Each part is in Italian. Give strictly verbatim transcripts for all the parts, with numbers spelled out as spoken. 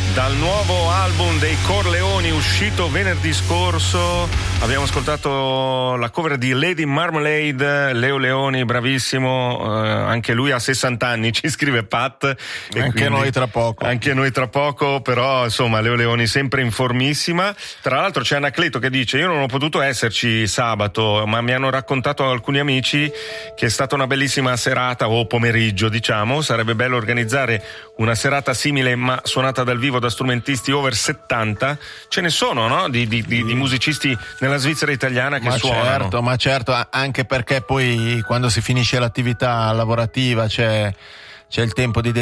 Dal nuovo album dei Corleoni uscito venerdì scorso abbiamo ascoltato la cover di Lady Marmalade. Leo Leoni, bravissimo, eh, anche lui ha sessanta anni, ci scrive Pat. E anche noi tra poco. Anche noi tra poco, però insomma Leo Leoni sempre in formissima. Tra l'altro c'è Anacleto che dice: io non ho potuto esserci sabato, ma mi hanno raccontato alcuni amici che è stata una bellissima serata o pomeriggio, diciamo. Sarebbe bello organizzare una serata simile ma suonata dal vivo da strumentisti over settanta. Ce ne sono, no? Di, di, di, di musicisti nella Svizzera italiana che ma suonano. Certo, ma certo, anche perché poi quando si finisce l'attività lavorativa c'è c'è il tempo di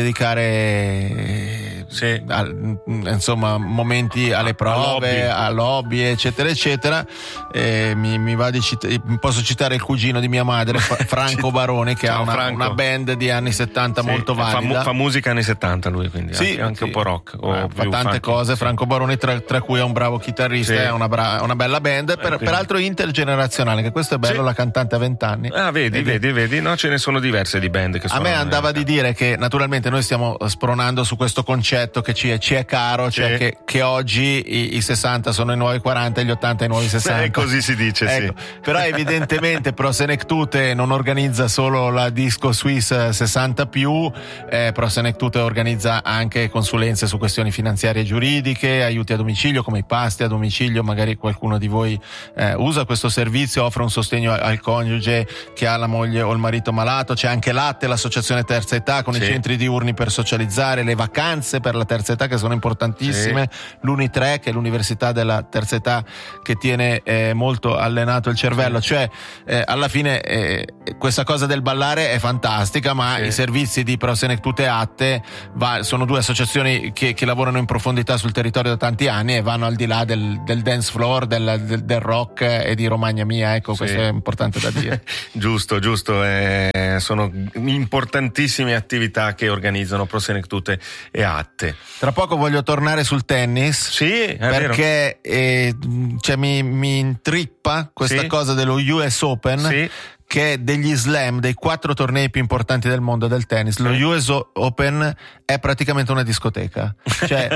dedicare sì. a, insomma momenti alle prove, a lobby, eccetera eccetera. E mi, mi va di citare, posso citare il cugino di mia madre, Franco Barone, che Ciao, ha una, Franco. una band di anni settanta sì, molto valida. Fa, fa musica anni settanta lui, quindi sì, anche, anche sì. un po' rock o eh, fa tante funky, cose sì. Franco Barone, tra, tra cui è un bravo chitarrista e sì. una, bra- una bella band, per, quindi... peraltro intergenerazionale, che questo è bello, sì. la cantante a vent'anni. Ah, vedi, vedi, vedi, no, ce ne sono diverse di band che a suonano. Me andava di dire che naturalmente noi stiamo spronando su questo concetto che ci è, ci è caro, cioè sì. che, che oggi i, i sessanta sono i nuovi quaranta e gli ottanta i nuovi sessanta. Eh, così si dice, ecco. sì. Però evidentemente Pro Senectute non organizza solo la Disco Swiss sessanta più, eh, Pro Senectute organizza anche consulenze su questioni finanziarie e giuridiche, aiuti a domicilio come i pasti a domicilio, magari qualcuno di voi eh, usa questo servizio, offre un sostegno al coniuge che ha la moglie o il marito malato, c'è anche Latte, l'associazione terza età con sì. i centri diurni per socializzare, le vacanze per la terza età che sono importantissime, sì. l'Unitre che è l'università della terza età che tiene eh, molto allenato il cervello, sì. cioè eh, alla fine eh, questa cosa del ballare è fantastica, ma sì. i servizi di Pro Senectute Atte va, sono due associazioni che, che lavorano in profondità sul territorio da tanti anni e vanno al di là del, del dance floor, del, del, del rock e di Romagna Mia, ecco sì. questo è importante da dire. Giusto, giusto, eh, sono importantissime attività che organizzano Pro Senectute e Atte. Tra poco voglio tornare sul tennis, sì, è perché eh, cioè, mi, mi intrippa questa sì. cosa dello U S Open, sì. che è degli slam, dei quattro tornei più importanti del mondo del tennis. Lo U S Open è praticamente una discoteca, cioè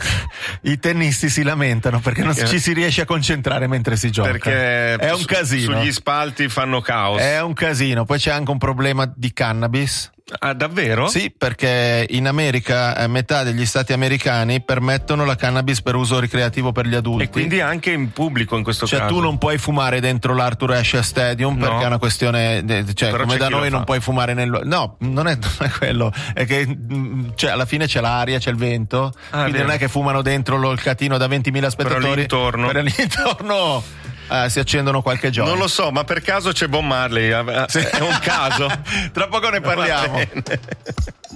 i tennisti si lamentano perché non ci si riesce a concentrare mentre si gioca, perché è un casino, sugli spalti fanno caos, è un casino. Poi c'è anche un problema di cannabis. Ah, davvero? Sì, perché in America eh, metà degli stati americani permettono la cannabis per uso ricreativo per gli adulti. E quindi anche in pubblico in questo cioè, caso. Cioè tu non puoi fumare dentro l'Arthur Ashe Stadium, no. perché è una questione, de, cioè Però come da noi non fa. puoi fumare nel... No, non è, non è quello, è che cioè, alla fine c'è l'aria, c'è il vento, ah, quindi vero. non è che fumano dentro lo, il catino da ventimila spettatori. Però l'intorno. Però l'intorno... Uh, si accendono qualche giorno. Non lo so, ma per caso c'è Bob Marley? Sì. È un caso? Tra poco ne parliamo.